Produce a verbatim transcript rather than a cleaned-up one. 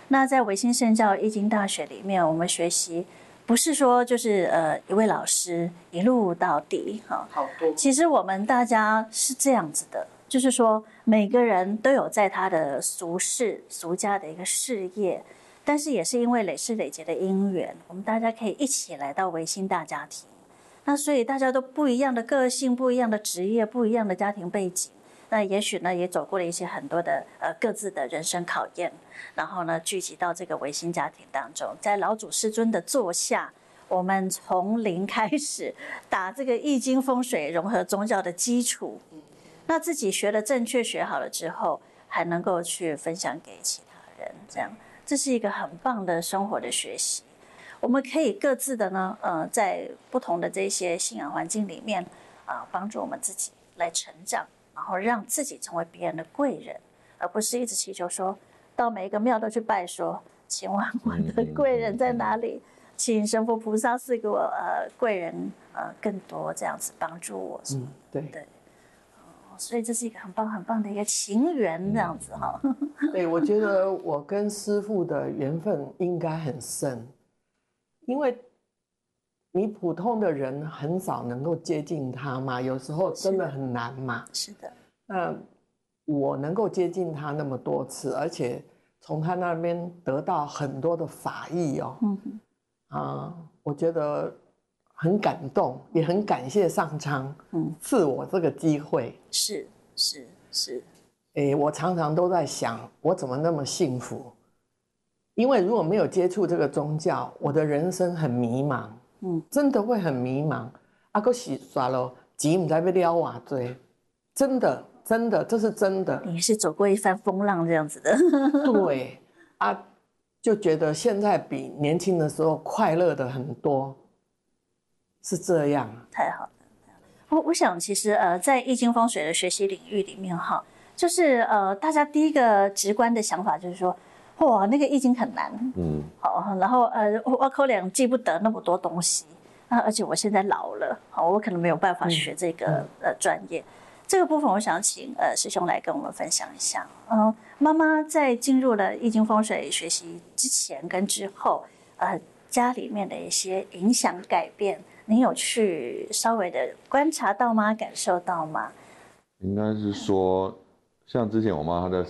那在维新圣教易经大学里面，我们学习不是说就是呃一位老师一路到底哈， 好多。 其实我们大家是这样子的，就是说每个人都有在他的俗世俗家的一个事业，但是也是因为累世累劫的因缘，我们大家可以一起来到维新大家庭。那所以大家都不一样的个性，不一样的职业，不一样的家庭背景。那也许呢，也走过了一些很多的呃各自的人生考验，然后呢，聚集到这个维新家庭当中，在老祖师尊的座下，我们从零开始打这个易经风水融合宗教的基础。那自己学的正确，学好了之后，还能够去分享给其他人，这样这是一个很棒的生活的学习。我们可以各自的呢，呃，在不同的这些信仰环境里面啊、呃，帮助我们自己来成长，然后让自己成为别人的贵人，而不是一直祈求说到每一个庙都去拜说，请问我的贵人在哪里？请神佛菩萨赐给我呃贵人呃更多这样子帮助我。 嗯，对对。所以这是一个很棒很棒的一个情缘，这样子哈。 对，我觉得我跟师父的缘分应该很深。因为你普通的人很少能够接近他嘛，有时候真的很难嘛。 是的。 那我能够接近他那么多次，而且从他那边得到很多的法益哦。嗯啊，我觉得很感动，也很感谢上苍，嗯，赐我这个机会。 是是是。 诶，我常常都在想，我怎么那么幸福？因为如果没有接触这个宗教，我的人生很迷茫，嗯，真的会很迷茫。啊，搁是刷了钱，不知道要了偌多，真的，真的，这是真的。 你是走过一番风浪这样子的。 对啊，就觉得现在比年轻的时候快乐的很多，是这样。 太好了。我我想，其实呃，在易经风水的学习领域里面哈，就是呃，大家第一个直观的想法就是说，哇，那个易经很难，嗯，好，然后呃，我可能记不得那么多东西，啊，而且我现在老了，好，我可能没有办法学这个、嗯、呃专业。这个部分，我想请呃师兄来跟我们分享一下。嗯、呃，妈妈在进入了易经风水学习之前跟之后，呃，家里面的一些影响改变，您有去稍微的观察到吗？感受到吗？ 应该是说，像之前我妈她在